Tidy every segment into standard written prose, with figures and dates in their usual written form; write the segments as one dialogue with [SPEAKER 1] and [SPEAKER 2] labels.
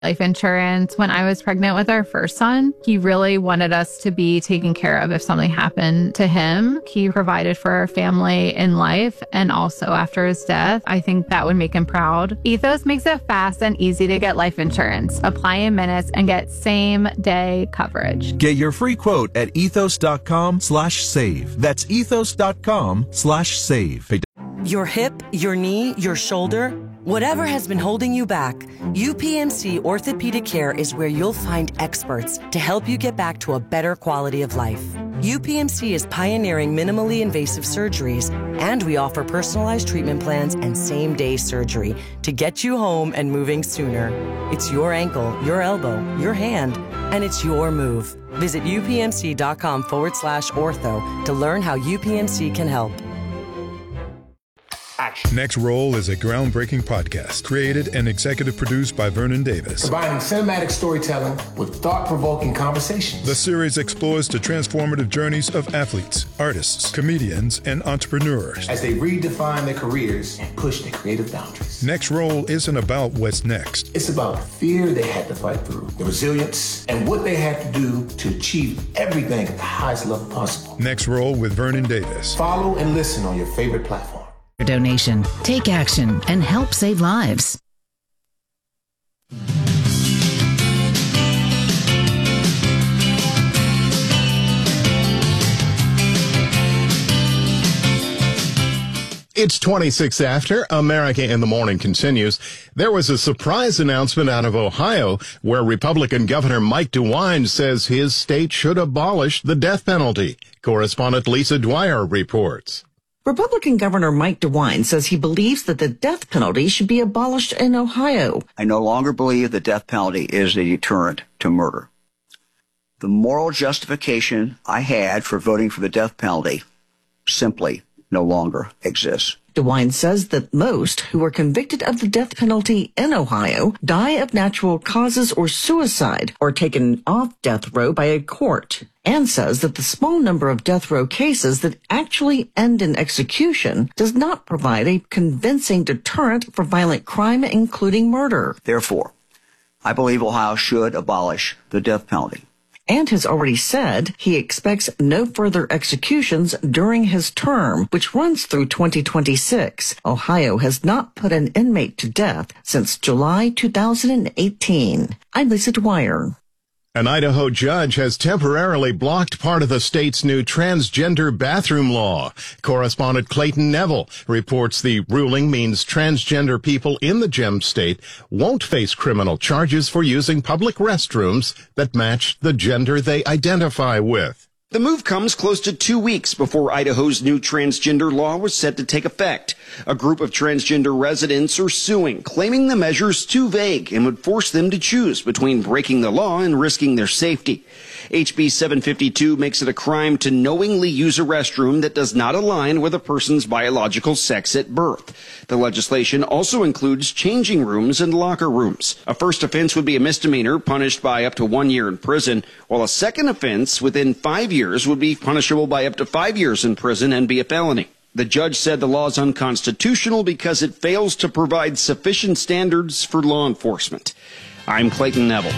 [SPEAKER 1] life insurance when I was pregnant with our first son. He really wanted us to be taken care of if something happened to him. He provided for our family in life and also after his death. I think that would make him proud. Ethos makes it fast and easy to get life insurance. Apply in minutes and get same-day coverage.
[SPEAKER 2] Get your free quote at ethos.com/save. That's ethos.com/save.
[SPEAKER 3] Your hip, your knee, your shoulder, whatever has been holding you back, UPMC Orthopedic Care is where you'll find experts to help you get back to a better quality of life. UPMC is pioneering minimally invasive surgeries, and we offer personalized treatment plans and same-day surgery to get you home and moving sooner. It's your ankle, your elbow, your hand, and it's your move. Visit upmc.com/ortho to learn how UPMC can help.
[SPEAKER 4] Next Roll is a groundbreaking podcast created and executive produced by Vernon Davis.
[SPEAKER 5] Combining cinematic storytelling with thought-provoking conversations.
[SPEAKER 4] The series explores the transformative journeys of athletes, artists, comedians, and entrepreneurs
[SPEAKER 5] as they redefine their careers and push their creative boundaries.
[SPEAKER 4] Next Roll isn't about what's next.
[SPEAKER 5] It's about the fear they had to fight through, the resilience, and what they had to do to achieve everything at the highest level possible.
[SPEAKER 4] Next Roll with Vernon Davis.
[SPEAKER 5] Follow and listen on your favorite platform.
[SPEAKER 6] Donation. Take action and help save lives.
[SPEAKER 7] It's 26 after. America in the Morning continues. There was a surprise announcement out of Ohio where Republican Governor Mike DeWine says his state should abolish the death penalty. Correspondent Lisa Dwyer reports.
[SPEAKER 8] Republican Governor Mike DeWine says he believes that the death penalty should be abolished in Ohio.
[SPEAKER 9] I no longer believe the death penalty is a deterrent to murder. The moral justification I had for voting for the death penalty simply no longer exists.
[SPEAKER 8] DeWine says that most who are convicted of the death penalty in Ohio die of natural causes or suicide or taken off death row by a court, and says that the small number of death row cases that actually end in execution does not provide a convincing deterrent for violent crime, including murder.
[SPEAKER 9] Therefore, I believe Ohio should abolish the death penalty.
[SPEAKER 8] And has already said he expects no further executions during his term, which runs through 2026. Ohio has not put an inmate to death since July 2018. I'm Lisa Dwyer.
[SPEAKER 7] An Idaho judge has temporarily blocked part of the state's new transgender bathroom law. Correspondent Clayton Neville reports the ruling means transgender people in the gem state won't face criminal charges for using public restrooms that match the gender they identify with.
[SPEAKER 10] The move comes close to 2 weeks before Idaho's new transgender law was set to take effect. A group of transgender residents are suing, claiming the measure's too vague and would force them to choose between breaking the law and risking their safety. HB 752 makes it a crime to knowingly use a restroom that does not align with a person's biological sex at birth. The legislation also includes changing rooms and locker rooms. A first offense would be a misdemeanor, punished by up to 1 year in prison, while a second offense within 5 years would be punishable by up to 5 years in prison and be a felony. The judge said the law is unconstitutional because it fails to provide sufficient standards for law enforcement. I'm Clayton Neville.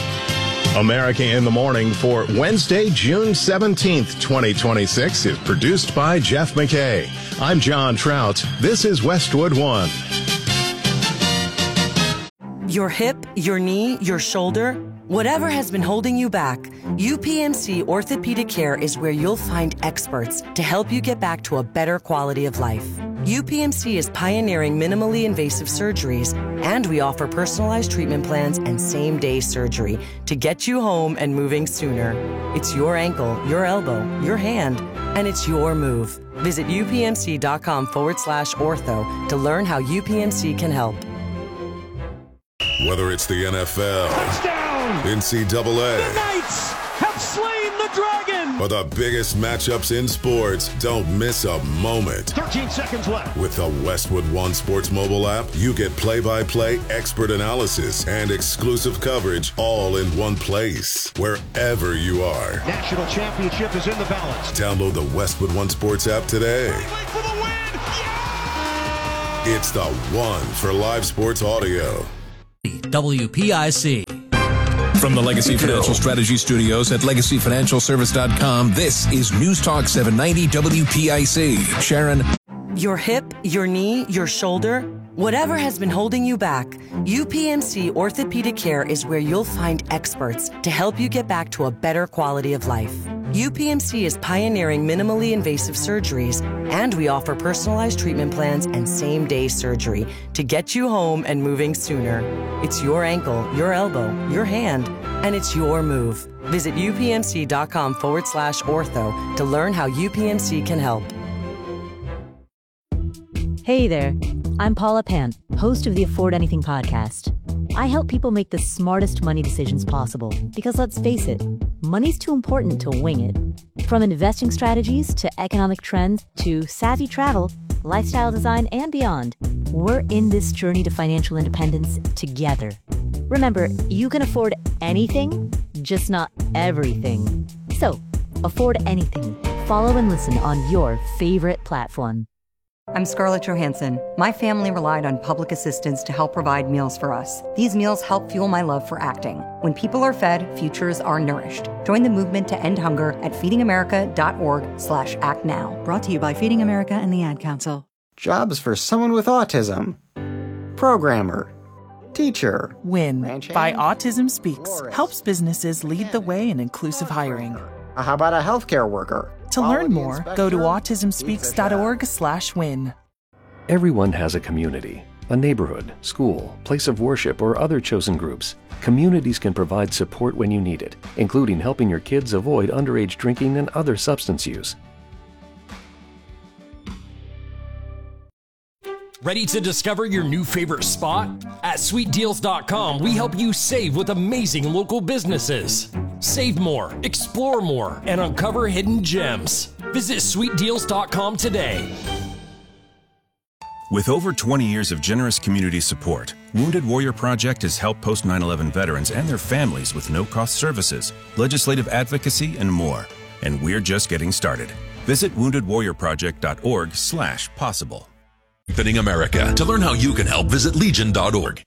[SPEAKER 7] America in the Morning for Wednesday, June 17th, 2026 is produced by Jeff McKay. I'm John Trout. This is Westwood One.
[SPEAKER 3] Your hip, your knee, your shoulder, whatever has been holding you back, UPMC Orthopedic Care is where you'll find experts to help you get back to a better quality of life. UPMC is pioneering minimally invasive surgeries, and we offer personalized treatment plans and same-day surgery to get you home and moving sooner. It's your ankle, your elbow, your hand, and it's your move. Visit upmc.com/ortho to learn how UPMC can help.
[SPEAKER 11] Whether it's the NFL,
[SPEAKER 12] touchdown,
[SPEAKER 11] NCAA,
[SPEAKER 12] the Knights have slain the dragon,
[SPEAKER 11] or the biggest matchups in sports, don't miss a moment.
[SPEAKER 12] 13 seconds left.
[SPEAKER 11] With the Westwood One Sports mobile app, you get play-by-play, expert analysis, and exclusive coverage all in one place, wherever you are.
[SPEAKER 12] National championship is in the balance.
[SPEAKER 11] Download the Westwood One Sports app today.
[SPEAKER 12] For the win. Yeah!
[SPEAKER 11] It's the one for live sports audio.
[SPEAKER 2] WPIC.
[SPEAKER 13] From the Legacy Financial Strategy Studios at LegacyFinancialService.com, this is News Talk 790 WPIC. Sharon.
[SPEAKER 3] Your hip, your knee, your shoulder, whatever has been holding you back, UPMC Orthopedic Care is where you'll find experts to help you get back to a better quality of life. UPMC is pioneering minimally invasive surgeries, and we offer personalized treatment plans and same-day surgery to get you home and moving sooner. It's your ankle, your elbow, your hand, and it's your move. Visit upmc.com/ortho to learn how UPMC can help.
[SPEAKER 14] Hey there, I'm Paula Pan, host of the Afford Anything podcast. I help people make the smartest money decisions possible because, let's face it, money's too important to wing it. From investing strategies to economic trends to savvy travel, lifestyle design, and beyond, we're in this journey to financial independence together. Remember, you can afford anything, just not everything. So, afford anything. Follow and listen on your favorite platform.
[SPEAKER 15] I'm Scarlett Johansson. My family relied on public assistance to help provide meals for us. These meals help fuel my love for acting. When people are fed, futures are nourished. Join the movement to end hunger at feedingamerica.org/actnow. Brought to you by Feeding America and the Ad Council.
[SPEAKER 16] Jobs for someone with autism. Programmer. Teacher.
[SPEAKER 17] WIN by Autism Speaks helps businesses lead the way in inclusive hiring.
[SPEAKER 16] How about a healthcare worker?
[SPEAKER 17] To learn more, go to autismspeaks.org/win.
[SPEAKER 18] Everyone has a community, a neighborhood, school, place of worship, or other chosen groups. Communities can provide support when you need it, including helping your kids avoid underage drinking and other substance use.
[SPEAKER 2] Ready to discover your new favorite spot? At SweetDeals.com, we help you save with amazing local businesses. Save more, explore more, and uncover hidden gems. Visit SweetDeals.com today.
[SPEAKER 19] With over 20 years of generous community support, Wounded Warrior Project has helped post 9/11 veterans and their families with no-cost services, legislative advocacy, and more. And we're just getting started. Visit woundedwarriorproject.org/possible.
[SPEAKER 20] Strengthening America. To learn how you can help, visit legion.org.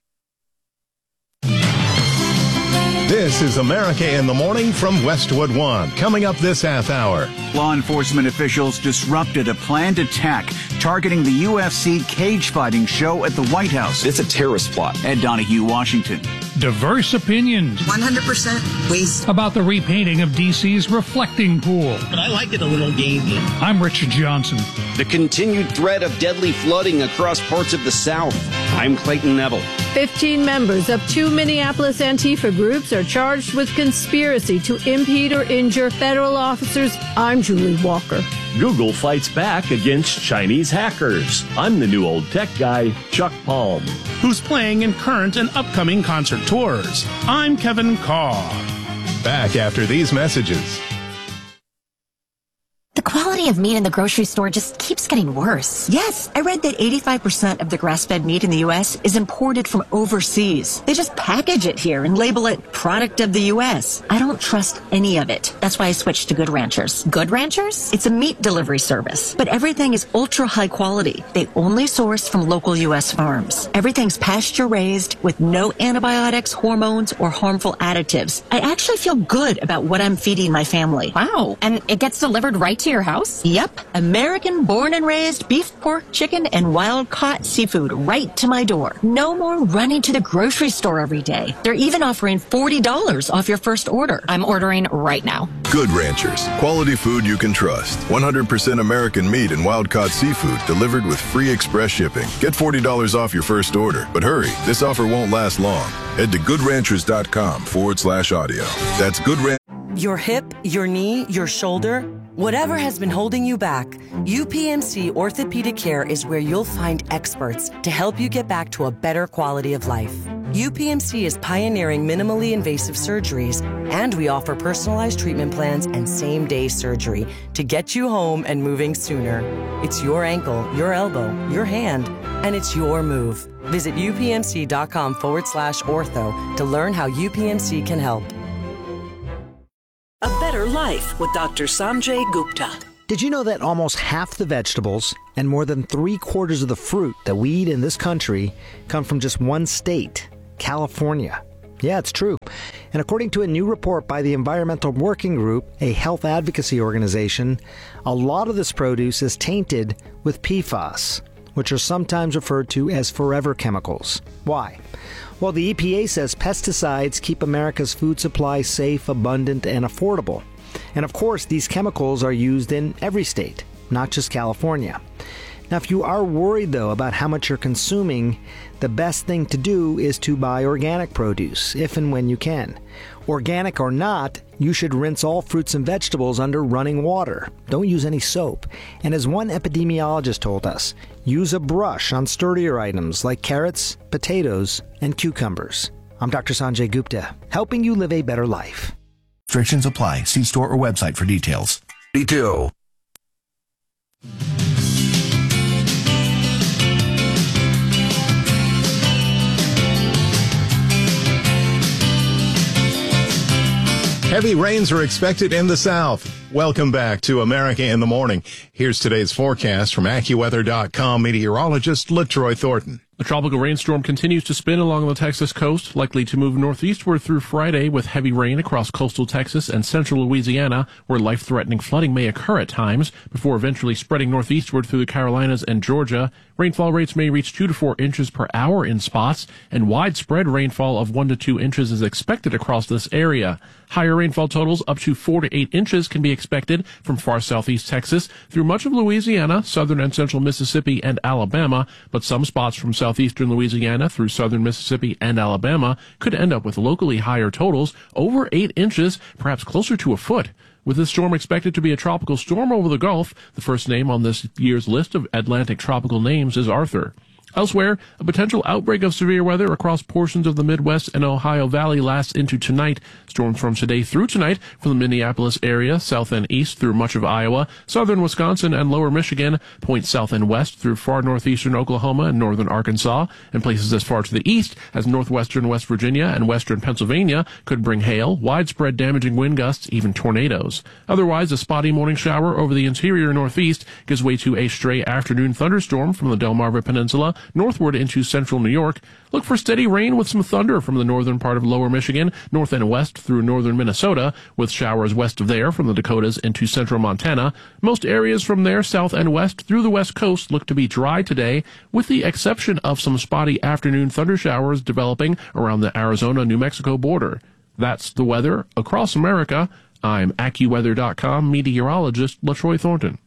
[SPEAKER 7] This is America in the Morning from Westwood One. Coming up this half hour.
[SPEAKER 9] Law enforcement officials disrupted a planned attack targeting the UFC cage fighting show at the White House.
[SPEAKER 21] It's a terrorist plot.
[SPEAKER 9] Ed Donahue, Washington.
[SPEAKER 22] Diverse opinions.
[SPEAKER 23] 100% please.
[SPEAKER 22] About the repainting of D.C.'s reflecting pool.
[SPEAKER 24] But I like it a little gamey.
[SPEAKER 22] I'm Richard Johnson.
[SPEAKER 10] The continued threat of deadly flooding across parts of the South. I'm Clayton Neville.
[SPEAKER 25] 15 members of 2 Minneapolis Antifa groups are charged with conspiracy to impede or injure federal officers. I'm Julie Walker.
[SPEAKER 26] Google fights back against Chinese hackers. I'm the new old tech guy, Chuck Palm.
[SPEAKER 27] Who's playing in current and upcoming concert tours. I'm Kevin Carr.
[SPEAKER 7] Back after these messages.
[SPEAKER 28] The quality of meat in the grocery store just keeps getting worse.
[SPEAKER 29] Yes, I read that 85% of the grass-fed meat in the U.S. is imported from overseas. They just package it here and label it product of the U.S. I don't trust any of it. That's why I switched to Good Ranchers.
[SPEAKER 28] Good Ranchers?
[SPEAKER 29] It's a meat delivery service, but everything is ultra high quality. They only source from local U.S. farms. Everything's pasture-raised with no antibiotics, hormones, or harmful additives. I actually feel good about what I'm feeding my family.
[SPEAKER 28] Wow, and it gets delivered right to your house?
[SPEAKER 29] Yep. American born and raised beef, pork, chicken, and wild caught seafood right to my door. No more running to the grocery store every day. They're even offering $40 off your first order.
[SPEAKER 28] I'm ordering right now.
[SPEAKER 30] Good Ranchers. Quality food you can trust. 100% American meat and wild caught seafood delivered with free express shipping. Get $40 off your first order. But hurry, this offer won't last long. Head to goodranchers.com/audio. That's Good Ranchers.
[SPEAKER 3] Your hip, your knee, your shoulder, whatever has been holding you back, UPMC Orthopedic Care is where you'll find experts to help you get back to a better quality of life. UPMC is pioneering minimally invasive surgeries, and we offer personalized treatment plans and same-day surgery to get you home and moving sooner. It's your ankle, your elbow, your hand, and it's your move. Visit upmc.com/ortho to learn how UPMC can help.
[SPEAKER 31] A Better Life with Dr. Sanjay Gupta.
[SPEAKER 32] Did you know that almost half the vegetables and more than 3/4 of the fruit that we eat in this country come from just one state? California. Yeah, it's true. And according to a new report by the Environmental Working Group, a health advocacy organization, a lot of this produce is tainted with PFAS, which are sometimes referred to as forever chemicals. Why? Well, the EPA says pesticides keep America's food supply safe, abundant, and affordable. And of course, these chemicals are used in every state, not just California. Now, if you are worried, though, about how much you're consuming, the best thing to do is to buy organic produce, if and when you can. Organic or not, you should rinse all fruits and vegetables under running water. Don't use any soap. And as one epidemiologist told us, use a brush on sturdier items like carrots, potatoes, and cucumbers. I'm Dr. Sanjay Gupta, helping you live a better life.
[SPEAKER 1] Restrictions apply. See store or website for details.
[SPEAKER 20] Detail.
[SPEAKER 7] Heavy rains are expected in the south. Welcome back to America in the Morning. Here's today's forecast from AccuWeather.com meteorologist LaTroy Thornton.
[SPEAKER 4] A tropical rainstorm continues to spin along the Texas coast, likely to move northeastward through Friday with heavy rain across coastal Texas and central Louisiana, where life-threatening flooding may occur at times, before eventually spreading northeastward through the Carolinas and Georgia. Rainfall rates may reach 2 to 4 inches per hour in spots, and widespread rainfall of 1 to 2 inches is expected across this area. Higher rainfall totals up to 4 to 8 inches can be expected from far southeast Texas through much of Louisiana, southern and central Mississippi, and Alabama, but some spots from southeastern Louisiana through southern Mississippi and Alabama could end up with locally higher totals, over 8 inches, perhaps closer to a foot. With this storm expected to be a tropical storm over the Gulf, the first name on this year's list of Atlantic tropical names is Arthur. Elsewhere, a potential outbreak of severe weather across portions of the Midwest and Ohio Valley lasts into tonight. Storms from today through tonight from the Minneapolis area, south and east through much of Iowa, southern Wisconsin and lower Michigan, points south and west through far northeastern Oklahoma and northern Arkansas, and places as far to the east as northwestern West Virginia and western Pennsylvania could bring hail, widespread damaging wind gusts, even tornadoes. Otherwise, a spotty morning shower over the interior northeast gives way to a stray afternoon thunderstorm from the Delmarva Peninsula northward into central New York. Look for steady rain with some thunder from the northern part of lower Michigan, north and west through northern Minnesota, with showers west of there from the Dakotas into central Montana. Most areas from there south and west through the west coast look to be dry today, with the exception of some spotty afternoon thunder showers developing around the Arizona-New Mexico border. That's the weather across America. I'm AccuWeather.com meteorologist LaTroy Thornton.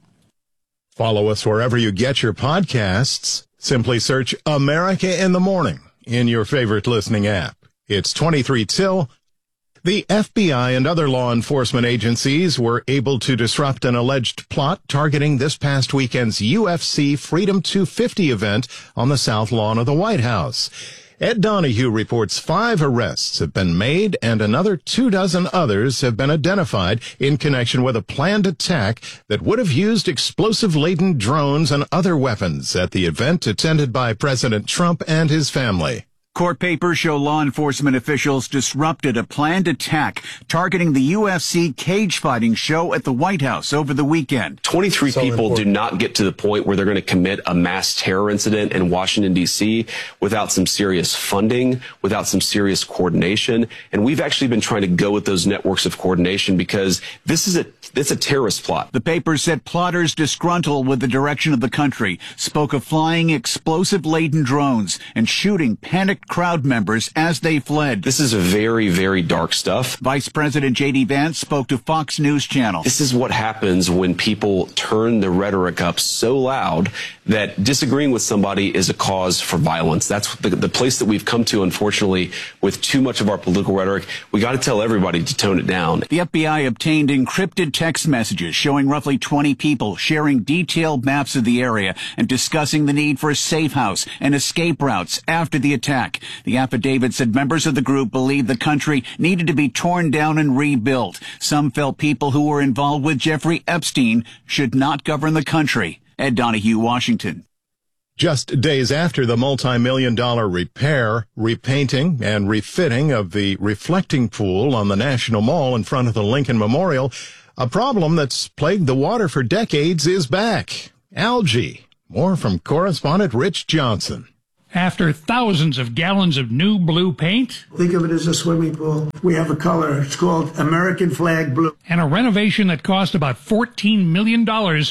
[SPEAKER 7] Follow us wherever you get your podcasts. Simply search America in the Morning in your favorite listening app. It's 23 till. The FBI and other law enforcement agencies were able to disrupt an alleged plot targeting this past weekend's UFC Freedom 250 event on the south lawn of the White House. Ed Donahue reports 5 arrests have been made and another 24 others have been identified in connection with a planned attack that would have used explosive-laden drones and other weapons at the event attended by President Trump and his family.
[SPEAKER 5] Court papers show law enforcement officials disrupted a planned attack targeting the UFC cage fighting show at the White House over the weekend.
[SPEAKER 6] 23 people do not get to the point where they're going to commit a mass terror incident in Washington, D.C. without some serious funding, without some serious coordination. And we've actually been trying to go with those networks of coordination because it's a terrorist plot.
[SPEAKER 5] The paper said plotters disgruntled with the direction of the country spoke of flying explosive-laden drones and shooting panicked crowd members as they fled.
[SPEAKER 6] This is very, very dark stuff.
[SPEAKER 5] Vice President J.D. Vance spoke to Fox News Channel.
[SPEAKER 6] This is what happens when people turn the rhetoric up so loud that disagreeing with somebody is a cause for violence. That's the place that we've come to, unfortunately, with too much of our political rhetoric. We got to tell everybody to tone it down.
[SPEAKER 5] The FBI obtained encrypted text messages showing roughly 20 people sharing detailed maps of the area and discussing the need for a safe house and escape routes after the attack. The affidavit said members of the group believed the country needed to be torn down and rebuilt. Some felt people who were involved with Jeffrey Epstein should not govern the country. Ed Donahue, Washington.
[SPEAKER 7] Just days after the multi-million-dollar repair, repainting, and refitting of the reflecting pool on the National Mall in front of the Lincoln Memorial, a problem that's plagued the water for decades is back. Algae. More from correspondent Rich Johnson.
[SPEAKER 22] After thousands of gallons of new blue paint,
[SPEAKER 2] think of it as a swimming pool. We have a color. It's called American Flag Blue.
[SPEAKER 22] And a renovation that cost about $14 million,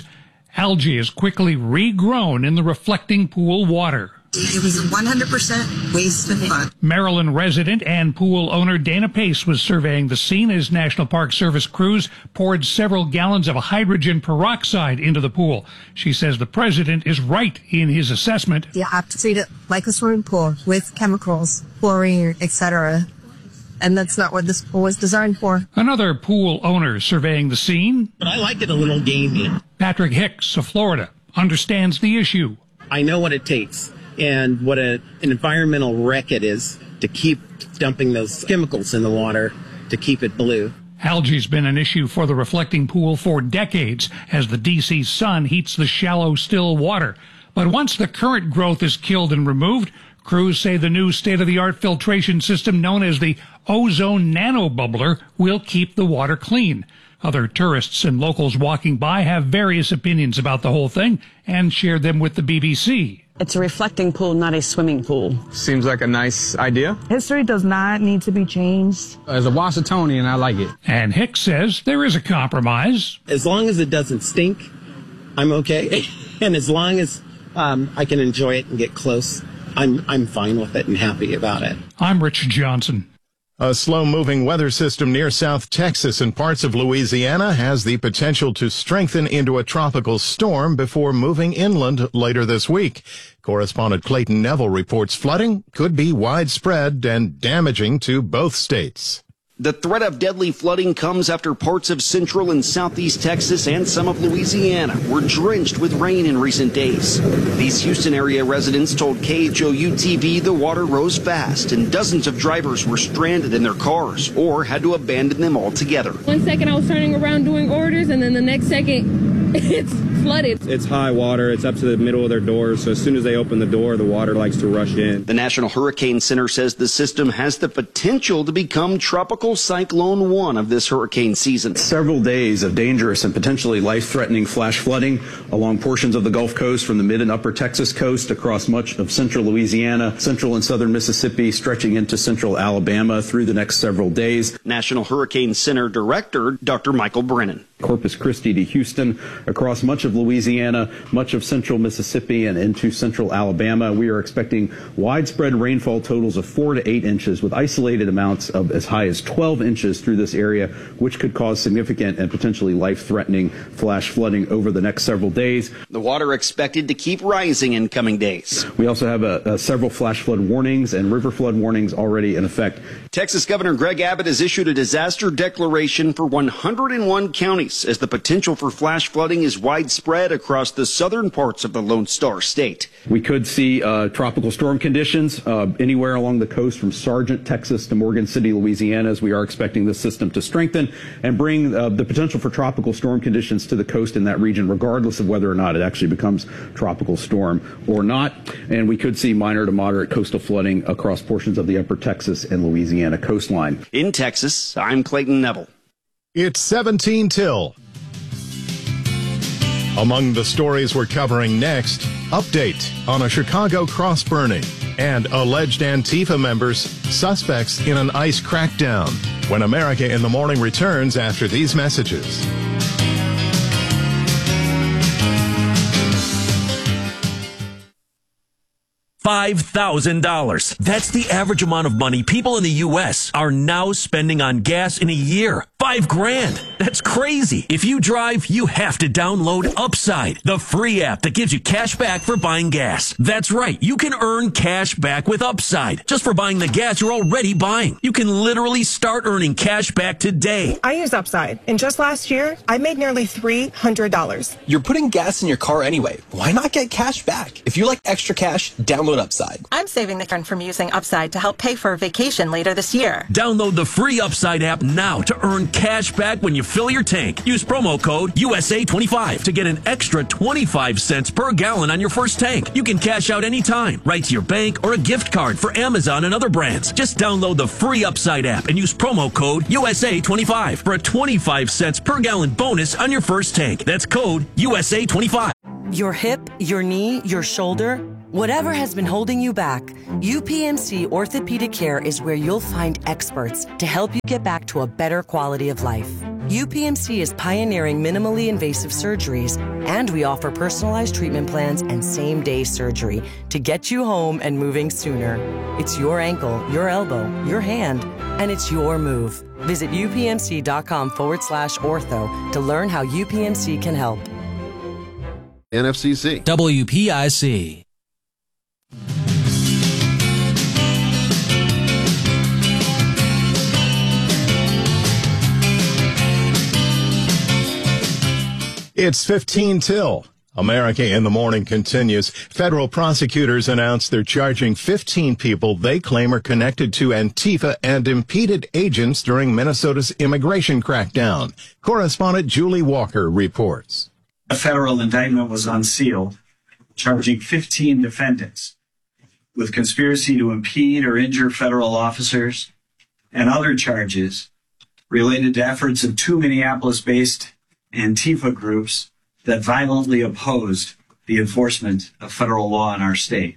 [SPEAKER 22] algae is quickly regrown in the reflecting pool water.
[SPEAKER 8] It was 100% waste of fun.
[SPEAKER 22] Maryland resident and pool owner Dana Pace was surveying the scene as National Park Service crews poured several gallons of hydrogen peroxide into the pool. She says the president is right in his assessment.
[SPEAKER 8] You have to treat it like a swimming pool with chemicals, chlorine, etc. And that's not what this pool was designed for.
[SPEAKER 22] Another pool owner surveying the scene.
[SPEAKER 24] But I like it a little gamey.
[SPEAKER 22] Patrick Hicks of Florida understands the issue.
[SPEAKER 24] I know what it takes and what an environmental wreck it is to keep dumping those chemicals in the water to keep it blue.
[SPEAKER 22] Algae's been an issue for the reflecting pool for decades as the D.C. sun heats the shallow, still water. But once the current growth is killed and removed, crews say the new state-of-the-art filtration system known as the ozone nanobubbler will keep the water clean. Other tourists and locals walking by have various opinions about the whole thing and shared them with the BBC.
[SPEAKER 11] It's a reflecting pool, not a swimming pool.
[SPEAKER 12] Seems like a nice idea.
[SPEAKER 8] History does not need to be changed.
[SPEAKER 12] As a Washingtonian, I like it.
[SPEAKER 22] And Hicks says there is a compromise.
[SPEAKER 24] As long as it doesn't stink, I'm okay. And as long as I can enjoy it and get close, I'm fine with it and happy about it.
[SPEAKER 22] I'm Rich Johnson.
[SPEAKER 7] A slow-moving weather system near South Texas and parts of Louisiana has the potential to strengthen into a tropical storm before moving inland later this week. Correspondent Clayton Neville reports flooding could be widespread and damaging to both states.
[SPEAKER 10] The threat of deadly flooding comes after parts of central and southeast Texas and some of Louisiana were drenched with rain in recent days. These Houston area residents told KHOU-TV the water rose fast and dozens of drivers were stranded in their cars or had to abandon them altogether.
[SPEAKER 13] 1 second I was turning around doing orders and then the next second it's flooded.
[SPEAKER 14] It's high water. It's up to the middle of their doors. So as soon as they open the door, the water likes to rush in.
[SPEAKER 10] The National Hurricane Center says the system has the potential to become Tropical Cyclone 1 of this hurricane season.
[SPEAKER 15] Several days of dangerous and potentially life-threatening flash flooding along portions of the Gulf Coast from the mid and upper Texas coast across much of central Louisiana, central and southern Mississippi, stretching into central Alabama through the next several days.
[SPEAKER 10] National Hurricane Center Director Dr. Michael Brennan.
[SPEAKER 15] Corpus Christi to Houston, across much of Louisiana, much of central Mississippi, and into central Alabama. We are expecting widespread rainfall totals of 4 to 8 inches with isolated amounts of as high as 12 inches through this area, which could cause significant and potentially life-threatening flash flooding over the next several days.
[SPEAKER 10] The water expected to keep rising in coming days.
[SPEAKER 15] We also have several flash flood warnings and river flood warnings already in effect.
[SPEAKER 10] Texas Governor Greg Abbott has issued a disaster declaration for 101 counties as the potential for flash flooding is widespread across the southern parts of the Lone Star State.
[SPEAKER 15] We could see tropical storm conditions anywhere along the coast from Sargent, Texas to Morgan City, Louisiana, as we are expecting this system to strengthen and bring the potential for tropical storm conditions to the coast in that region, regardless of whether or not it actually becomes tropical storm or not. And we could see minor to moderate coastal flooding across portions of the upper Texas and Louisiana coastline.
[SPEAKER 10] In Texas, I'm Clayton Neville.
[SPEAKER 7] It's 17 till. Among the stories we're covering next, update on a Chicago cross burning and alleged Antifa members, suspects in an ICE crackdown. When America in the Morning returns after these messages.
[SPEAKER 20] $5,000. That's the average amount of money people in the U.S. are now spending on gas in a year. $5,000. That's crazy. If you drive, you have to download Upside, the free app that gives you cash back for buying gas. That's right. You can earn cash back with Upside just for buying the gas you're already buying. You can literally start earning cash back today.
[SPEAKER 8] I use Upside, and just last year, I made nearly $300.
[SPEAKER 16] You're putting gas in your car anyway. Why not get cash back? If you like extra cash, download Upside.
[SPEAKER 28] I'm saving the fund from using Upside to help pay for a vacation later this year.
[SPEAKER 20] Download the free Upside app now to earn cash back when you fill your tank. Use promo code USA25 to get an extra 25 cents per gallon on your first tank. You can cash out anytime, right to your bank or a gift card for Amazon and other brands. Just download the free Upside app and use promo code USA25 for a 25 cents per gallon bonus on your first tank. That's code USA25.
[SPEAKER 3] Your hip, your knee, your shoulder. Whatever has been holding you back, UPMC Orthopedic Care is where you'll find experts to help you get back to a better quality of life. UPMC is pioneering minimally invasive surgeries, and we offer personalized treatment plans and same-day surgery to get you home and moving sooner. It's your ankle, your elbow, your hand, and it's your move. Visit upmc.com/ortho to learn how UPMC can help.
[SPEAKER 9] NFCC.
[SPEAKER 17] WPIC.
[SPEAKER 7] It's 15 till. America in the Morning continues. Federal prosecutors announced they're charging 15 people they claim are connected to Antifa and impeded agents during Minnesota's immigration crackdown. Correspondent Julie Walker reports.
[SPEAKER 18] A federal indictment was unsealed, charging 15 defendants with conspiracy to impede or injure federal officers and other charges related to efforts of two Minneapolis-based Antifa groups that violently opposed the enforcement of federal law in our state.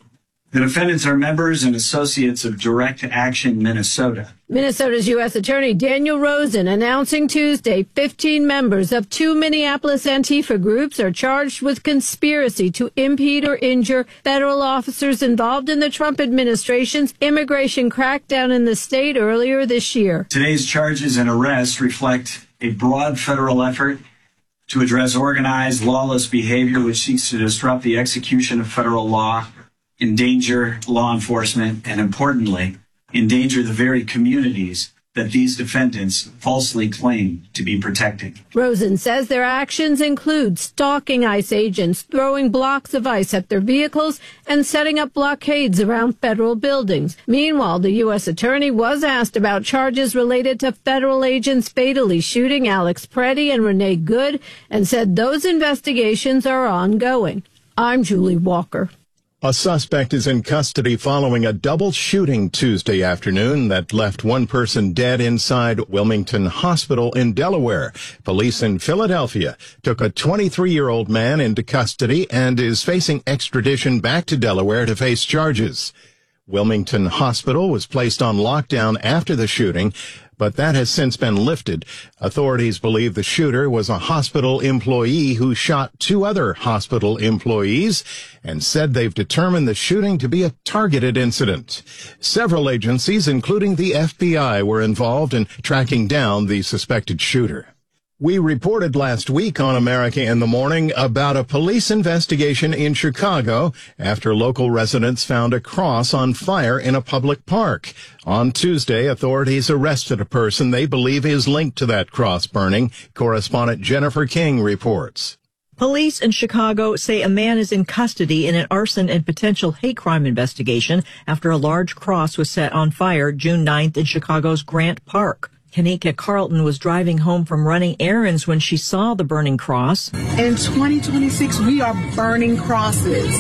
[SPEAKER 18] The defendants are members and associates of Direct Action Minnesota.
[SPEAKER 19] Minnesota's U.S. Attorney Daniel Rosen announcing Tuesday 15 members of two Minneapolis Antifa groups are charged with conspiracy to impede or injure federal officers involved in the Trump administration's immigration crackdown in the state earlier this year.
[SPEAKER 18] Today's charges and arrests reflect a broad federal effort to address organized, lawless behavior which seeks to disrupt the execution of federal law, endanger law enforcement, and importantly, endanger the very communities that these defendants falsely claim to be protecting.
[SPEAKER 19] Rosen says their actions include stalking ICE agents, throwing blocks of ice at their vehicles, and setting up blockades around federal buildings. Meanwhile, the U.S. attorney was asked about charges related to federal agents fatally shooting Alex Preddy and Renee Good, and said those investigations are ongoing. I'm Julie Walker.
[SPEAKER 7] A suspect is in custody following a double shooting Tuesday afternoon that left one person dead inside Wilmington Hospital in Delaware. Police in Philadelphia took a 23-year-old man into custody and is facing extradition back to Delaware to face charges. Wilmington Hospital was placed on lockdown after the shooting, but that has since been lifted. Authorities believe the shooter was a hospital employee who shot two other hospital employees and said they've determined the shooting to be a targeted incident. Several agencies, including the FBI, were involved in tracking down the suspected shooter. We reported last week on America in the Morning about a police investigation in Chicago after local residents found a cross on fire in a public park. On Tuesday, authorities arrested a person they believe is linked to that cross burning. Correspondent Jennifer King reports.
[SPEAKER 21] Police in Chicago say a man is in custody in an arson and potential hate crime investigation after a large cross was set on fire June 9th in Chicago's Grant Park. Kanika Carlton was driving home from running errands when she saw the burning cross.
[SPEAKER 23] In 2026, we are burning crosses.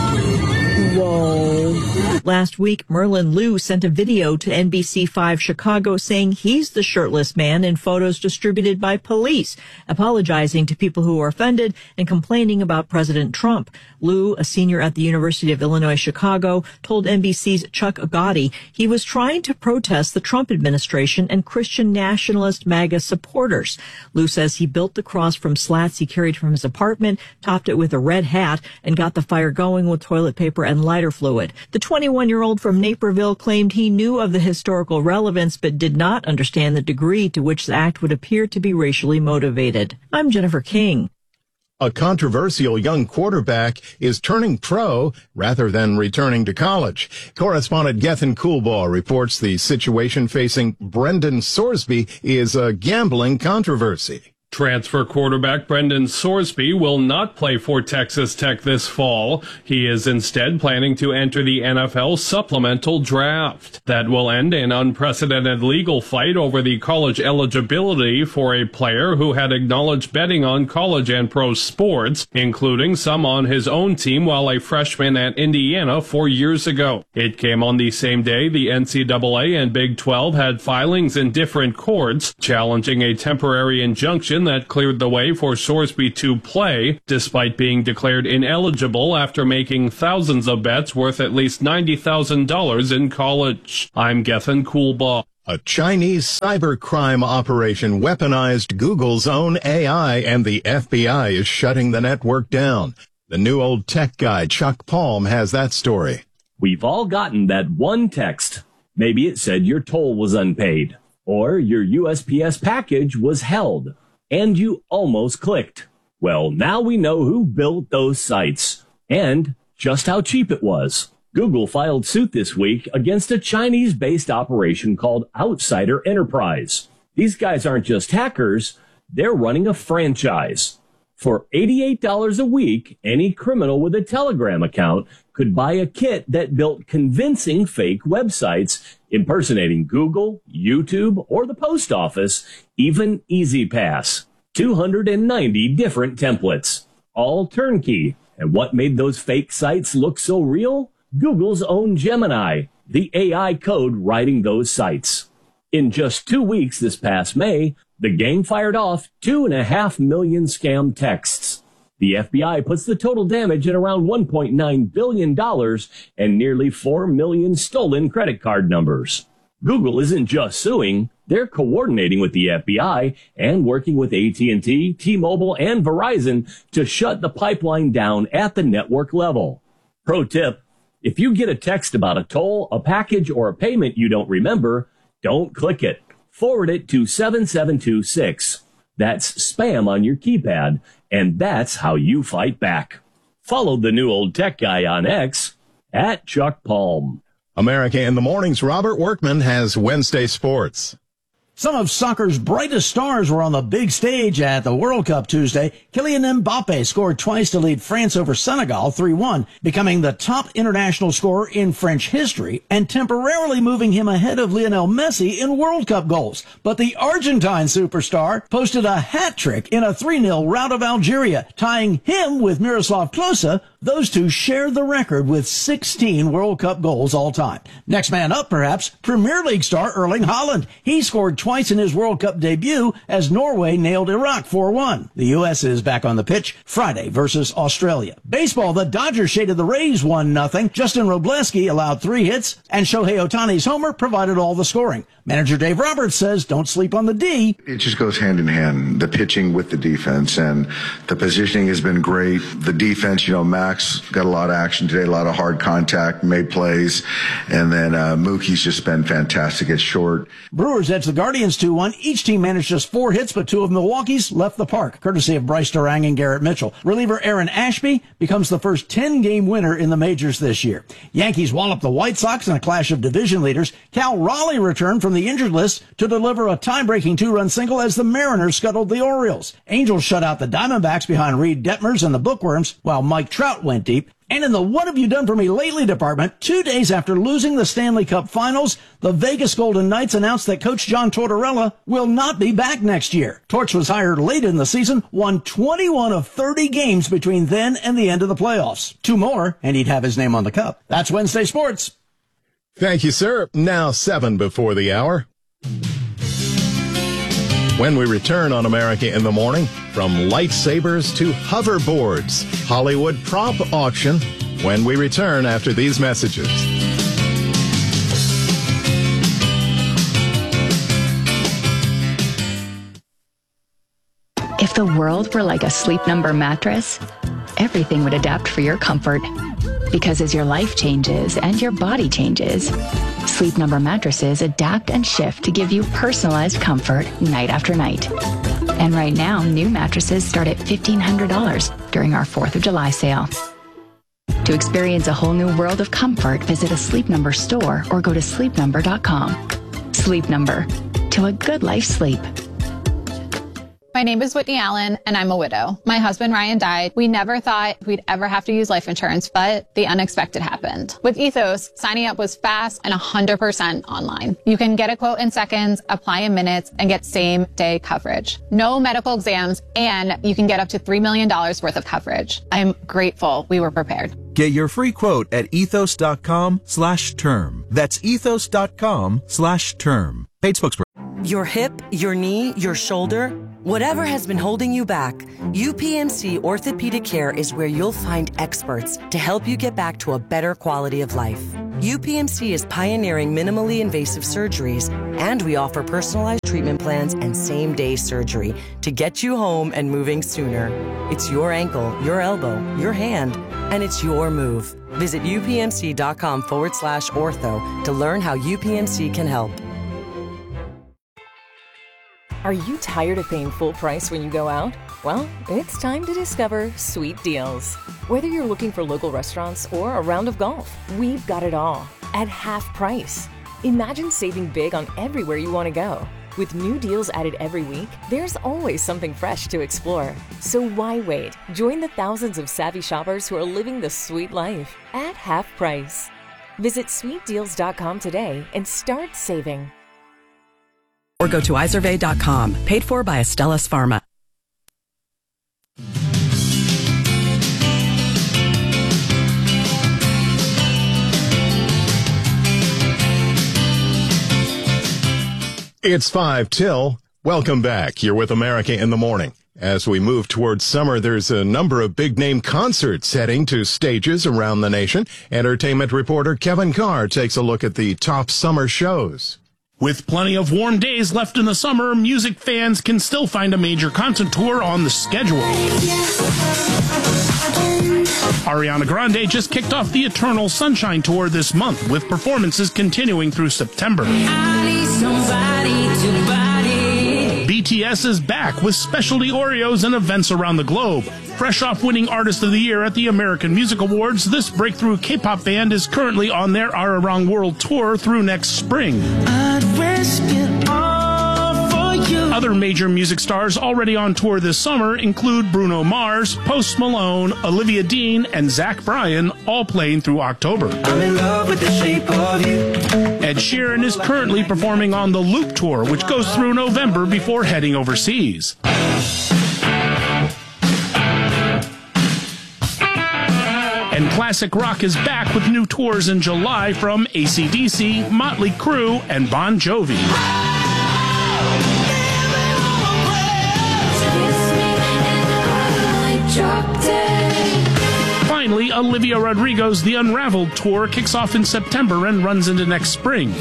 [SPEAKER 23] Whoa.
[SPEAKER 21] Last week, Merlin Liu sent a video to NBC5 Chicago saying he's the shirtless man in photos distributed by police, apologizing to people who were offended and complaining about President Trump. Liu, a senior at the University of Illinois Chicago, told NBC's Chuck Gotti he was trying to protest the Trump administration and Christian nationalist MAGA supporters. Liu says he built the cross from slats he carried from his apartment, topped it with a red hat, and got the fire going with toilet paper and lighter fluid. The 21-year-old from Naperville claimed he knew of the historical relevance but did not understand the degree to which the act would appear to be racially motivated. I'm Jennifer King.
[SPEAKER 7] A controversial young quarterback is turning pro rather than returning to college. Correspondent Gethin Coolbaugh reports the situation facing Brendan Sorsby is a gambling controversy.
[SPEAKER 25] Transfer quarterback Brendan Sorsby will not play for Texas Tech this fall. He is instead planning to enter the NFL supplemental draft. That will end an unprecedented legal fight over the college eligibility for a player who had acknowledged betting on college and pro sports, including some on his own team while a freshman at Indiana 4 years ago. It came on the same day the NCAA and Big 12 had filings in different courts challenging a temporary injunction decision that cleared the way for Sorsby to play, despite being declared ineligible after making thousands of bets worth at least $90,000 in college. I'm Gethin Coolbaugh.
[SPEAKER 7] A Chinese cybercrime operation weaponized Google's own AI, and the FBI is shutting the network down. The new old tech guy, Chuck Palm, has that story.
[SPEAKER 1] We've all gotten that one text. Maybe it said your toll was unpaid, or your USPS package was held, and you almost clicked. Well, now we know who built those sites, and just how cheap it was. Google filed suit this week against a Chinese-based operation called Outsider Enterprise. These guys aren't just hackers, they're running a franchise. For $88 a week, any criminal with a Telegram account could buy a kit that built convincing fake websites impersonating Google, YouTube, or the post office, even EasyPass. 290 different templates, all turnkey. And what made those fake sites look so real? Google's own Gemini, the AI code writing those sites. In just 2 weeks this past May, the gang fired off 2.5 million scam texts. The FBI puts the total damage at around $1.9 billion and nearly 4 million stolen credit card numbers. Google isn't just suing, they're coordinating with the FBI and working with AT&T, T-Mobile, and Verizon to shut the pipeline down at the network level. Pro tip: if you get a text about a toll, a package, or a payment you don't remember, don't click it. Forward it to 7726. That's spam on your keypad, and that's how you fight back. Follow the new old tech guy on X at Chuck Palm.
[SPEAKER 7] America in the Morning's Robert Workman has Wednesday sports.
[SPEAKER 4] Some of soccer's brightest stars were on the big stage at the World Cup Tuesday. Kylian Mbappe scored twice to lead France over Senegal 3-1, becoming the top international scorer in French history and temporarily moving him ahead of Lionel Messi in World Cup goals. But the Argentine superstar posted a hat trick in a 3-0 rout of Algeria, tying him with Miroslav Klose. Those two share the record with 16 World Cup goals all time. Next man up, perhaps, Premier League star Erling Haaland. He scored twice in his World Cup debut as Norway nailed Iraq 4-1. The U.S. is back on the pitch Friday versus Australia. Baseball, the Dodgers shaded the Rays 1-0. Justin Robleski allowed 3 hits, and Shohei Ohtani's homer provided all the scoring. Manager Dave Roberts says don't sleep on the D.
[SPEAKER 5] It just goes hand in hand, the pitching with the defense, and the positioning has been great. The defense, Max got a lot of action today, a lot of hard contact, made plays, and then Mookie's just been fantastic at short.
[SPEAKER 4] Brewers edged the Guardians 2-1. Each team managed just 4 hits, but 2 of Milwaukee's left the park, courtesy of Bryce Durang and Garrett Mitchell. Reliever Aaron Ashby becomes the first 10-game winner in the majors this year. Yankees walloped the White Sox in a clash of division leaders. Cal Raleigh returned from the injured list to deliver a tie-breaking 2-run single as the Mariners scuttled the Orioles. Angels shut out the Diamondbacks behind Reed Detmers and the Bookworms, while Mike Trout went deep. And in the What Have You Done For Me Lately department, 2 days after losing the Stanley Cup Finals, the Vegas Golden Knights announced that coach John Tortorella will not be back next year. Torch was hired late in the season, won 21 of 30 games between then and the end of the playoffs. 2 more, and he'd have his name on the cup. That's Wednesday Sports.
[SPEAKER 7] Thank you, sir. Now 7 before the hour. When we return on America in the Morning, from lightsabers to hoverboards, Hollywood prop auction, when we return after these messages.
[SPEAKER 6] If the world were like a Sleep Number mattress, everything would adapt for your comfort. Because as your life changes and your body changes, Sleep Number mattresses adapt and shift to give you personalized comfort night after night. And right now, new mattresses start at $1,500 during our 4th of July sale. To experience a whole new world of comfort, visit a Sleep Number store or go to sleepnumber.com. Sleep Number. To a good life sleep.
[SPEAKER 9] My name is Whitney Allen, and I'm a widow. My husband, Ryan, died. We never thought we'd ever have to use life insurance, but the unexpected happened. With Ethos, signing up was fast and 100% online. You can get a quote in seconds, apply in minutes, and get same-day coverage. No medical exams, and you can get up to $3 million worth of coverage. I'm grateful we were prepared.
[SPEAKER 17] Get your free quote at ethos.com/term. That's ethos.com/term. Paid spokesperson.
[SPEAKER 3] Your hip, your knee, your shoulder, whatever has been holding you back, UPMC Orthopedic Care is where you'll find experts to help you get back to a better quality of life. UPMC is pioneering minimally invasive surgeries, and we offer personalized treatment plans and same-day surgery to get you home and moving sooner. It's your ankle, your elbow, your hand, and it's your move. Visit upmc.com/ortho to learn how UPMC can help.
[SPEAKER 2] Are you tired of paying full price when you go out? Well, it's time to discover Sweet Deals. Whether you're looking for local restaurants or a round of golf, we've got it all at half price. Imagine saving big on everywhere you want to go. With new deals added every week, there's always something fresh to explore. So why wait? Join the thousands of savvy shoppers who are living the sweet life at half price. Visit sweetdeals.com today and start saving.
[SPEAKER 11] Or go to Izervay.com, paid for by Astellas Pharma.
[SPEAKER 7] It's 5 till. Welcome back. You're with America in the Morning. As we move towards summer, there's a number of big-name concerts heading to stages around the nation. Entertainment reporter Kevin Carr takes a look at the top summer shows.
[SPEAKER 12] With plenty of warm days left in the summer, music fans can still find a major concert tour on the schedule. Ariana Grande just kicked off the Eternal Sunshine Tour this month, with performances continuing through September. BTS is back with specialty Oreos and events around the globe. Fresh off winning Artist of the Year at the American Music Awards, this breakthrough K-pop band is currently on their Arirang World Tour through next spring. Other major music stars already on tour this summer include Bruno Mars, Post Malone, Olivia Dean, and Zach Bryan, all playing through October. I'm in love with the shape of you. Ed Sheeran is currently performing on the Loop Tour, which goes through November before heading overseas. And classic rock is back with new tours in July from AC/DC, Motley Crue, and Bon Jovi. Finally, Olivia Rodrigo's The Unraveled Tour kicks off in September and runs into next spring.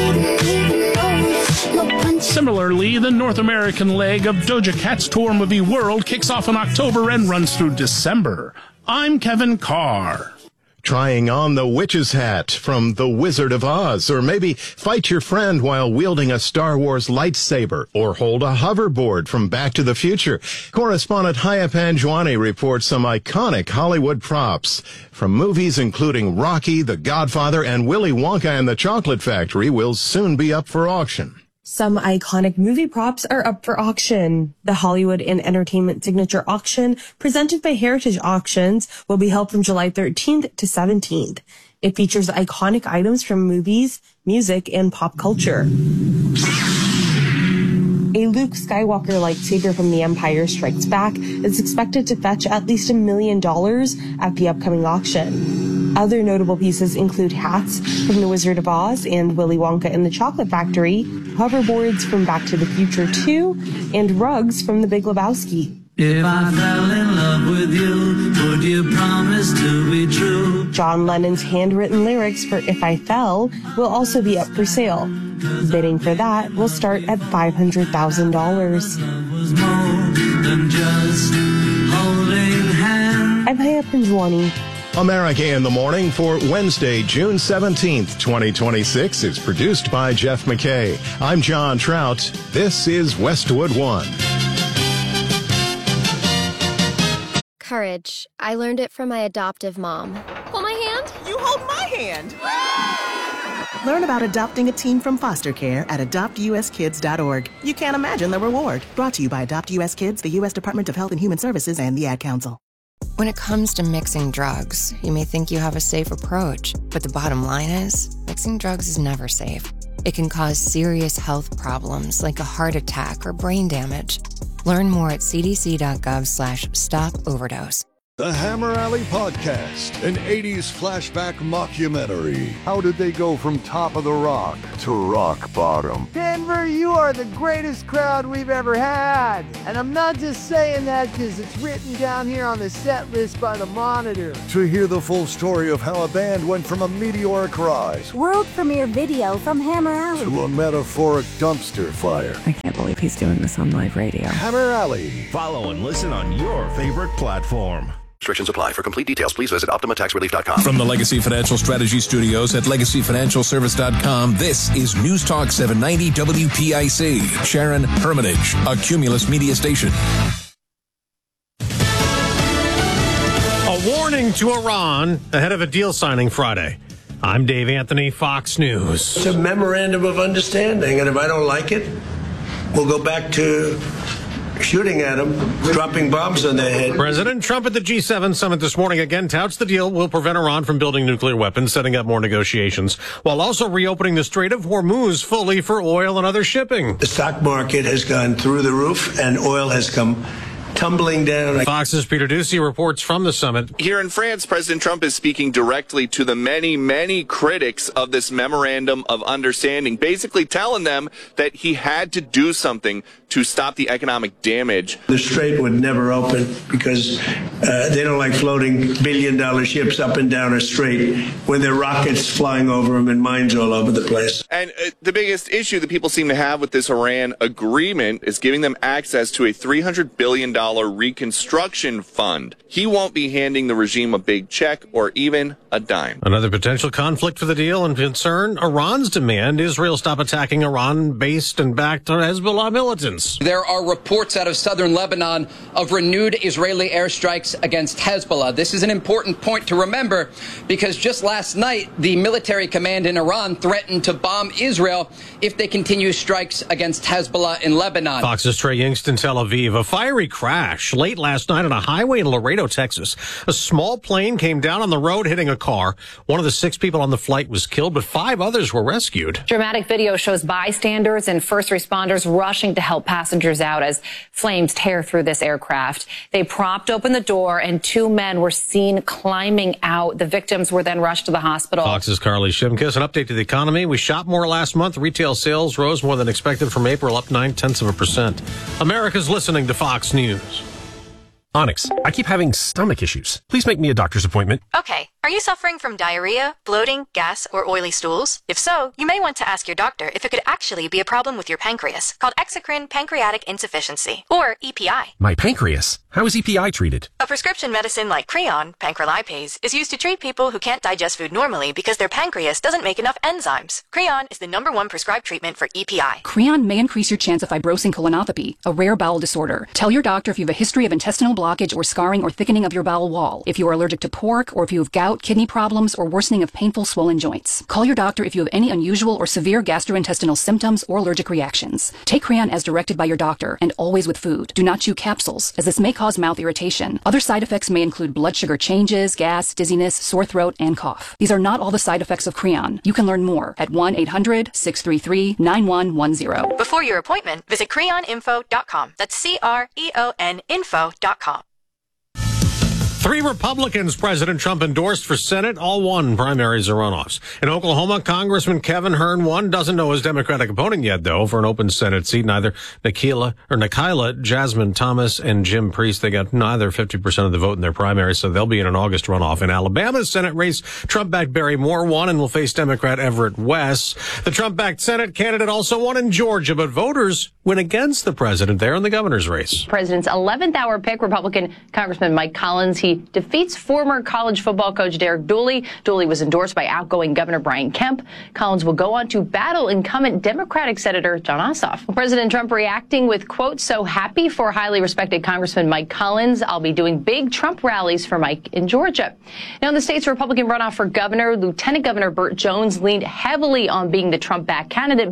[SPEAKER 12] Similarly, the North American leg of Doja Cat's tour Movie World kicks off in October and runs through December. I'm Kevin Carr.
[SPEAKER 7] Trying on the witch's hat from The Wizard of Oz, or maybe fight your friend while wielding a Star Wars lightsaber, or hold a hoverboard from Back to the Future. Correspondent Haya Panjwani reports some iconic Hollywood props from movies including Rocky, The Godfather, and Willy Wonka and the Chocolate Factory will soon be up for auction.
[SPEAKER 17] Some iconic movie props are up for auction. The Hollywood and Entertainment Signature Auction, presented by Heritage Auctions, will be held from July 13th to 17th. It features iconic items from movies, music, and pop culture. A Luke Skywalker lightsaber from The Empire Strikes Back is expected to fetch at least $1 million at the upcoming auction. Other notable pieces include hats from The Wizard of Oz and Willy Wonka and the Chocolate Factory, hoverboards from Back to the Future 2, and rugs from The Big Lebowski.
[SPEAKER 22] If I fell in love with you, would you promise to be true?
[SPEAKER 17] John Lennon's handwritten lyrics for If I Fell will also be up for sale. Bidding for that will start at $500,000. I'm Haya Panjwani.
[SPEAKER 7] America in the Morning for Wednesday, June 17th, 2026 is produced by Jeff McKay. I'm John Trout. This is Westwood One.
[SPEAKER 24] Courage. I learned it from my adoptive mom. Hold my hand.
[SPEAKER 26] You hold my hand. Learn about adopting a teen from foster care at adoptuskids.org. You can't imagine the reward. Brought to you by Adopt US Kids, the U.S. Department of Health and Human Services, and the Ad Council.
[SPEAKER 27] When it comes to mixing drugs, you may think you have a safe approach, but the bottom line is, mixing drugs is never safe. It can cause serious health problems like a heart attack or brain damage. Learn more at cdc.gov/stop overdose.
[SPEAKER 8] The Hammer Alley Podcast, an 80s flashback mockumentary. How did they go from top of the rock to rock bottom?
[SPEAKER 10] Denver, you are the greatest crowd we've ever had. And I'm not just saying that because it's written down here on the set list by the Monitor.
[SPEAKER 8] To hear the full story of how a band went from a meteoric rise,
[SPEAKER 13] world premiere video from Hammer Alley,
[SPEAKER 8] to a metaphoric dumpster fire.
[SPEAKER 14] I can't believe he's doing this on live radio.
[SPEAKER 8] Hammer Alley.
[SPEAKER 15] Follow and listen on your favorite platform.
[SPEAKER 16] Restrictions apply. For complete details, please visit OptimaTaxRelief.com.
[SPEAKER 20] From the Legacy Financial Strategy Studios at LegacyFinancialService.com, this is News Talk 790 WPIC. Sharon Hermitage, a Cumulus media station.
[SPEAKER 28] A warning to Iran ahead of a deal signing Friday. I'm Dave Anthony, Fox News.
[SPEAKER 29] It's a memorandum of understanding, and if I don't like it, we'll go back to shooting at them, dropping bombs on their head.
[SPEAKER 28] President Trump at the G7 summit this morning again touts the deal will prevent Iran from building nuclear weapons, setting up more negotiations, while also reopening the Strait of Hormuz fully for oil and other shipping.
[SPEAKER 29] The stock market has gone through the roof, and oil has come tumbling down.
[SPEAKER 28] Fox's Peter Ducey reports from the summit.
[SPEAKER 30] Here in France, President Trump is speaking directly to the many, many critics of this memorandum of understanding, basically telling them that he had to do something to stop the economic damage.
[SPEAKER 29] The Strait would never open because they don't like floating billion-dollar ships up and down a strait when there are rockets flying over them and mines all over the place.
[SPEAKER 30] And the biggest issue that people seem to have with this Iran agreement is giving them access to a $300 billion reconstruction fund. He won't be handing the regime a big check or even a dime.
[SPEAKER 28] Another potential conflict for the deal and concern, Iran's demand Israel stop attacking Iran-based and backed Hezbollah militants.
[SPEAKER 31] There are reports out of southern Lebanon of renewed Israeli airstrikes against Hezbollah. This is an important point to remember because just last night, the military command in Iran threatened to bomb Israel if they continue strikes against Hezbollah in Lebanon.
[SPEAKER 28] Fox's Trey Yingst in Tel Aviv. A fiery crash late last night on a highway in Laredo, Texas. A small plane came down on the road hitting a car. One of the 6 people on the flight was killed, but 5 others were rescued.
[SPEAKER 32] Dramatic video shows bystanders and first responders rushing to help passengers out as flames tear through this aircraft. They propped open the door and 2 men were seen climbing out. The victims were then rushed to the hospital.
[SPEAKER 28] Fox's Carly Shimkus. An update to the economy. We shot more last month. Retail sales rose more than expected from April, up 0.9%. America's listening to Fox News.
[SPEAKER 33] Onyx, I keep having stomach issues. Please make me a doctor's appointment.
[SPEAKER 34] Okay. Are you suffering from diarrhea, bloating, gas, or oily stools? If so, you may want to ask your doctor if it could actually be a problem with your pancreas, called exocrine pancreatic insufficiency, or EPI.
[SPEAKER 33] My pancreas? How is EPI treated?
[SPEAKER 34] A prescription medicine like Creon, pancrelipase, is used to treat people who can't digest food normally because their pancreas doesn't make enough enzymes. Creon is the #1 prescribed treatment for EPI.
[SPEAKER 35] Creon may increase your chance of fibrosing colonopathy, a rare bowel disorder. Tell your doctor if you have a history of intestinal blockage or scarring or thickening of your bowel wall, if you are allergic to pork, or if you have gout, kidney problems, or worsening of painful swollen joints. Call your doctor if you have any unusual or severe gastrointestinal symptoms or allergic reactions. Take Creon as directed by your doctor and always with food. Do not chew capsules, as this may cause mouth irritation. Other side effects may include blood sugar changes, gas, dizziness, sore throat, and cough. These are not all the side effects of Creon. You can learn more at 1-800-633-9110.
[SPEAKER 34] Before your appointment, visit creoninfo.com. That's CREON info.com.
[SPEAKER 28] 3 Republicans President Trump endorsed for Senate, all won primaries or runoffs. In Oklahoma, Congressman Kevin Hern won. Doesn't know his Democratic opponent yet, though, for an open Senate seat. Neither Nikila, Jasmine Thomas, and Jim Priest, they got neither 50% of the vote in their primary, so they'll be in an August runoff. In Alabama's Senate race, Trump-backed Barry Moore won and will face Democrat Everett West. The Trump-backed Senate candidate also won in Georgia, but voters went against the president there in the governor's race.
[SPEAKER 36] President's 11th hour pick, Republican Congressman Mike Collins. He defeats former college football coach Derek Dooley. Dooley was endorsed by outgoing Governor Brian Kemp. Collins will go on to battle incumbent Democratic Senator Jon Ossoff. President Trump reacting with, quote, "So happy for highly respected Congressman Mike Collins. I'll be doing big Trump rallies for Mike in Georgia." Now, in the state's Republican runoff for governor, Lieutenant Governor Burt Jones leaned heavily on being the Trump-backed candidate, but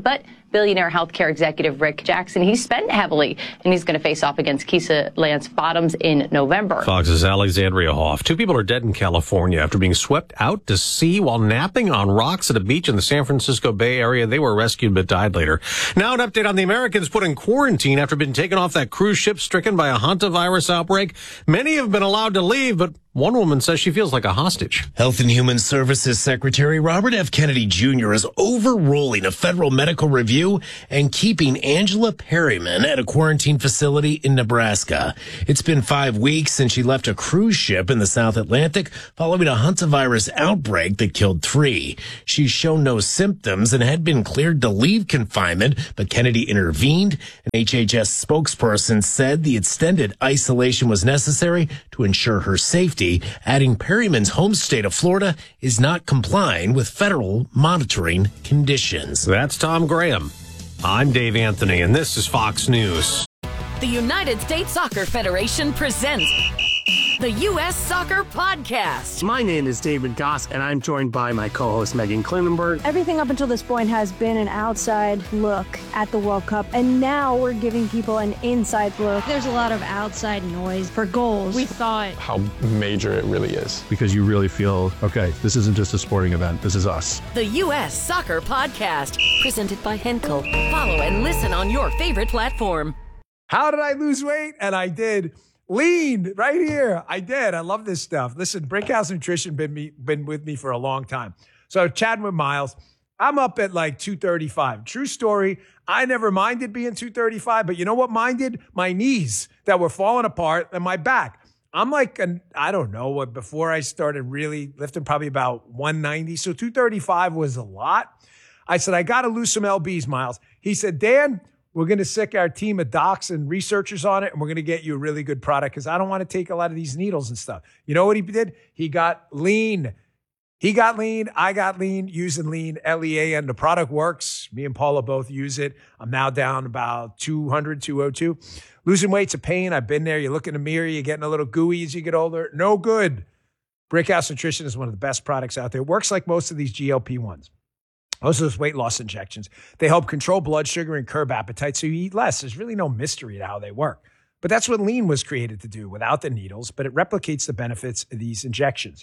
[SPEAKER 36] billionaire healthcare executive Rick Jackson. He spent heavily, and he's going to face off against Keisha Lance Bottoms in November.
[SPEAKER 28] Fox's Alexandria Hoff. 2 people are dead in California after being swept out to sea while napping on rocks at a beach in the San Francisco Bay Area. They were rescued but died later. Now an update on the Americans put in quarantine after being taken off that cruise ship stricken by a hantavirus outbreak. Many have been allowed to leave, but one woman says she feels like a hostage.
[SPEAKER 1] Health and Human Services Secretary Robert F. Kennedy Jr. is overruling a federal medical review and keeping Angela Perryman at a quarantine facility in Nebraska. It's been 5 weeks since she left a cruise ship in the South Atlantic following a hantavirus outbreak that killed 3. She's shown no symptoms and had been cleared to leave confinement, but Kennedy intervened. An HHS spokesperson said the extended isolation was necessary to ensure her safety, adding Perryman's home state of Florida is not complying with federal monitoring conditions.
[SPEAKER 28] That's Tom Graham. I'm Dave Anthony, and this is Fox News.
[SPEAKER 2] The United States Soccer Federation presents the U.S. Soccer Podcast.
[SPEAKER 3] My name is David Goss, and I'm joined by my co-host Megan Klinenberg.
[SPEAKER 13] Everything up until this point has been an outside look at the World Cup, and now we're giving people an inside look.
[SPEAKER 4] There's a lot of outside noise for goals. We thought
[SPEAKER 5] how major it really is.
[SPEAKER 6] Because you really feel, okay, this isn't just a sporting event, this is us.
[SPEAKER 2] The U.S. Soccer Podcast, presented by Henkel. Follow and listen on your favorite platform.
[SPEAKER 6] How did I lose weight? And I did. Lean right here. I did. I love this stuff. Listen, Brickhouse Nutrition been with me for a long time. So chatting with Miles, I'm up at like 235. True story. I never minded being 235, but you know what minded? My knees that were falling apart and my back. I'm like, I don't know what, before I started really lifting, probably about 190. So 235 was a lot. I said, I got to lose some LBs, Miles. He said, Dan, we're going to sick our team of docs and researchers on it, and we're going to get you a really good product because I don't want to take a lot of these needles and stuff. You know what he did? He got lean. He got lean. I got lean using lean, L-E-A-N. The product works. Me and Paula both use it. I'm now down about 200, 202. Losing weight's a pain. I've been there. You look in the mirror. You're getting a little gooey as you get older. No good. Brickhouse Nutrition is one of the best products out there. It works like most of these GLP-1s. Most of those weight loss injections, they help control blood sugar and curb appetite so you eat less. There's really no mystery to how they work. But that's what lean was created to do without the needles, but it replicates the benefits of these injections.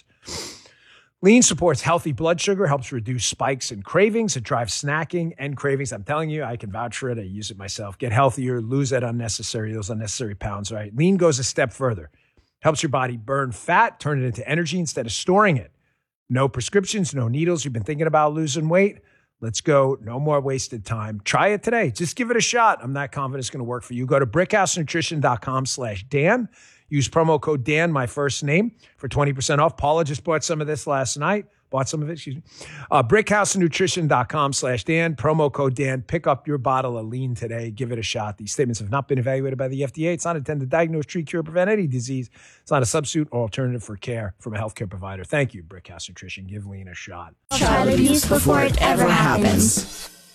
[SPEAKER 6] Lean supports healthy blood sugar, helps reduce spikes and cravings. It drives snacking and cravings. I'm telling you, I can vouch for it. I use it myself. Get healthier, lose those unnecessary pounds, right? Lean goes a step further. Helps your body burn fat, turn it into energy instead of storing it. No prescriptions, no needles. You've been thinking about losing weight? Let's go. No more wasted time. Try it today. Just give it a shot. I'm not confident it's going to work for you. Go to brickhousenutrition.com/Dan. Use promo code Dan, my first name, for 20% off. Paula just bought some of this last night. brickhousenutrition.com/Dan. Promo code Dan. Pick up your bottle of lean today. Give it a shot. These statements have not been evaluated by the FDA. It's not intended to diagnose, treat, cure, prevent any disease. It's not a substitute or alternative for care from a healthcare provider. Thank you, Brickhouse Nutrition. Give lean a shot.
[SPEAKER 4] Child abuse before it ever happens.